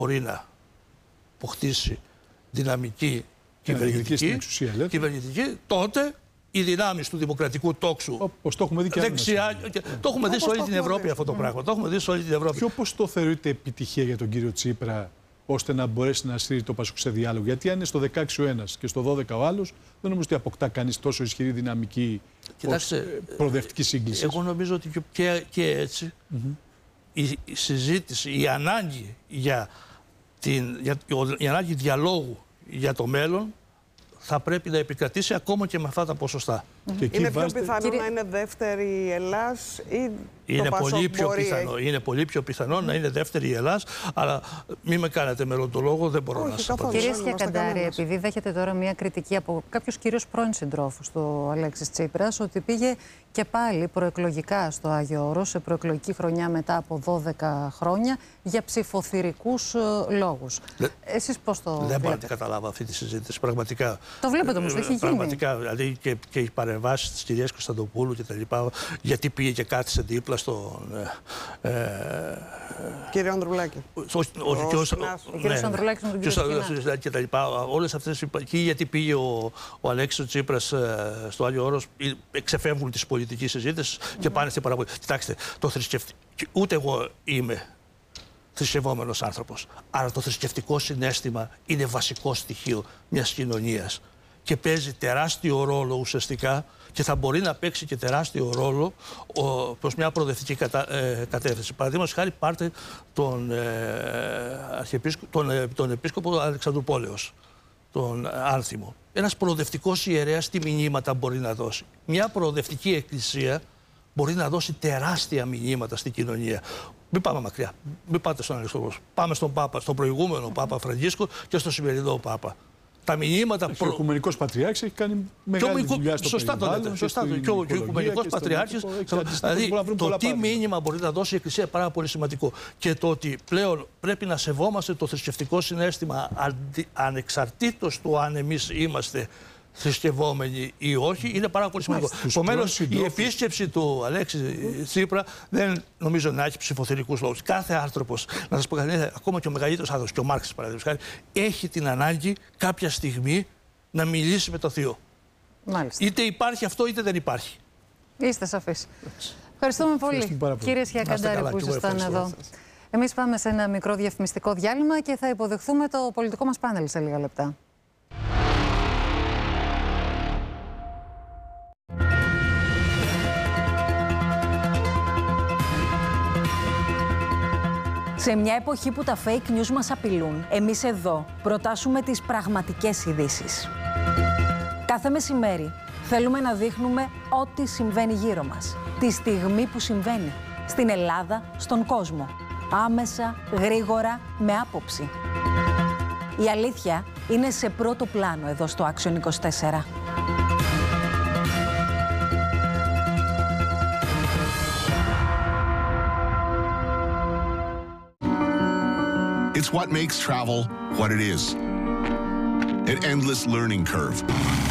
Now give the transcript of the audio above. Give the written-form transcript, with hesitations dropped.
μπορεί να αποκτήσει δυναμική κυβερνητική, τότε οι δυνάμεις του δημοκρατικού τόξου όπως το έχουμε δει και δεξιά. Το έχουμε δει σε όλη την Ευρώπη αυτό το πράγμα. Το έχουμε δει σε όλη την Ευρώπη. Ποιο ποσοστό θεωρείται επιτυχία για τον κύριο Τσίπρα, ώστε να μπορέσει να στείλει το Πασόκ σε διάλογο? Γιατί αν είναι στο 16 ο ένας και στο 12 ο άλλος, δεν νομίζω ότι αποκτά κανείς τόσο ισχυρή δυναμική προοδευτική σύγκληση. Εγώ νομίζω ότι και έτσι η συζήτηση, η ανάγκη η ανάγκη διαλόγου για το μέλλον θα πρέπει να επικρατήσει ακόμα και με αυτά τα ποσοστά. Είναι πιο πιθανό να είναι δεύτερη η Ελλάς ή είναι πολύ πιο πιθανό να είναι δεύτερη η Ελλάς, αλλά μην με κάνετε μελλοντολόγο, δεν μπορώ να σας απαντήσω. Κύριε Σκιακαντάρη, επειδή δέχεται τώρα μια κριτική από κάποιους κυρίως πρώην συντρόφους του Αλέξης Τσίπρας, ότι πήγε και πάλι προεκλογικά στο Άγιο Όρος, σε προεκλογική χρονιά μετά από 12 χρόνια, για ψηφοθυρικούς λόγους. Εσείς πώς το βλέπετε? Δεν μπορώ να καταλάβω αυτή τη συζήτηση, πραγματικά. Το βλέπετε όμως, έχει γίνει. Πραγματικά, δηλαδή και οι παρεμβάσεις της κυρίας Κωνσταντοπούλου και τα λοιπά, γιατί πήγε και κάθισε δίπλα στον κύριο Ανδρουλάκη. Ο κύριος Ανδρουλάκης με τον κύριο Σκινά και τα λοιπά. Όλες αυτές, και γιατί πήγε ο Αλέξης Τσίπρας στο Άγιο Όρος, εξεφεύγουν της πολιτικής συζήτησης και πάνε στην παραπολιτική. Κοιτάξτε, ούτε εγώ είμαι θρησκευόμενος άνθρωπος, αλλά το θρησκευτικό συναίσθημα είναι βασικό στοιχείο μιας κοινωνίας και παίζει τεράστιο ρόλο ουσιαστικά και θα μπορεί να παίξει και τεράστιο ρόλο προς μια προοδευτική κατεύθυνση. Παραδείγματος χάρη, πάρτε τον επίσκοπο Αλεξανδρουπόλεως, τον Άνθιμο. Ένας προοδευτικός ιερέας τι μηνύματα μπορεί να δώσει? Μια προοδευτική εκκλησία μπορεί να δώσει τεράστια μηνύματα στην κοινωνία. Μην πάμε μακριά. Μην πάτε στον Αλεξανδρούπολο. Πάμε στον Πάπα, στον προηγούμενο Πάπα Φραγκίσκο και στον σημερινό Πάπα. Τα μηνύματα. Ο Οικουμενικός Πατριάρχης έχει κάνει μεγάλη δουλειά στο περιβάλλον. Σωστά. Και ο Οικουμενικός Πατριάρχης. Δηλαδή, το τι μήνυμα μπορεί να δώσει η Εκκλησία είναι πάρα πολύ σημαντικό. Και το ότι πλέον πρέπει να σεβόμαστε το θρησκευτικό συναίσθημα ανεξαρτήτως του αν εμείς είμαστε θρησκευόμενοι ή όχι, είναι πάρα πολύ σημαντικό. Επομένως, η επίσκεψη του Αλέξη Τσίπρα δεν νομίζω να έχει ψηφοθυρικούς λόγους. Κάθε άνθρωπος, να σας πω κάτι, ακόμα και ο μεγαλύτερος άνθρωπος, και ο Μάρξ παραδείγματος χάρη, έχει την ανάγκη κάποια στιγμή να μιλήσει με το Θείο. Μάλιστα. Είτε υπάρχει αυτό, είτε δεν υπάρχει. Είστε σαφείς. Ευχαριστούμε πολύ, κύριε Σκιακαντάρη, που ήσασταν εδώ. Εμείς πάμε σε ένα μικρό διαφημιστικό διάλειμμα και θα υποδεχθούμε το πολιτικό μας πάνελ σε λίγα λεπτά. Σε μια εποχή που τα fake news μας απειλούν, εμείς εδώ προτάσουμε τις πραγματικές ειδήσεις. Κάθε μεσημέρι θέλουμε να δείχνουμε ό,τι συμβαίνει γύρω μας, τη στιγμή που συμβαίνει, στην Ελλάδα, στον κόσμο. Άμεσα, γρήγορα, με άποψη. Η αλήθεια είναι σε πρώτο πλάνο εδώ στο Action 24. It's what makes travel what it is. An endless learning curve.